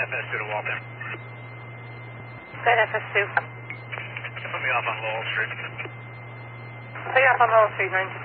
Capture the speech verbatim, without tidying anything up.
F S two to Waltham. Good, F S two. Put me off on Lowell Street. Put you up on Lowell Street, nine